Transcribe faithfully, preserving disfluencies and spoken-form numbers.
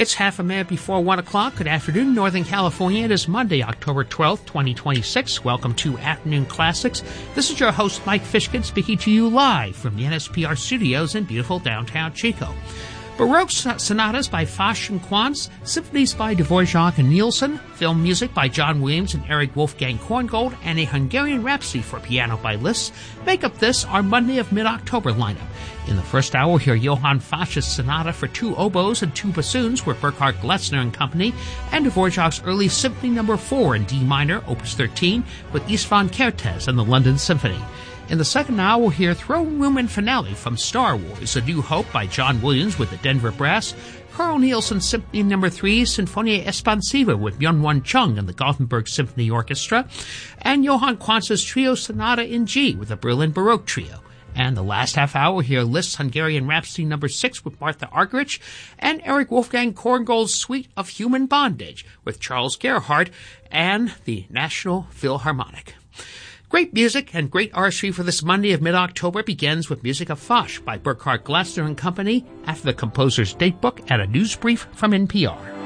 It's half a minute before one o'clock. Good afternoon, Northern California. It is Monday, October twelfth, twenty twenty-six. Welcome to Afternoon Classics. This is your host, Mike Fishkin, speaking to you live from the N S P R studios in beautiful downtown Chico. Baroque sonatas by Foch and Quantz, symphonies by Dvorak and Nielsen, film music by John Williams and Eric Wolfgang Korngold, and a Hungarian Rhapsody for piano by Liszt make up this, our Monday of mid-October lineup. In the first hour, we'll hear Johann Foch's sonata for two oboes and two bassoons with Burkhard Gletzner and Company, and Dvorak's early Symphony Number four in D minor, Opus thirteen, with Istvan Kertész and the London Symphony. In the second hour, we'll hear Throne Room and Finale from Star Wars: A New Hope by John Williams with the Denver Brass, Carl Nielsen Symphony Number three, Sinfonia Espansiva with Myung-Whun Chung and the Gothenburg Symphony Orchestra, and Johann Quantz's Trio Sonata in G with the Berlin Baroque Trio. And the last half hour, we'll hear Liszt's Hungarian Rhapsody Number six with Martha Argerich, and Eric Wolfgang Korngold's Suite of Human Bondage with Charles Gerhardt and the National Philharmonic. Great music and great artistry for this Monday of mid-October begins with music of Foch by Burkhard Gletzner and Company after the composer's datebook and a news brief from N P R.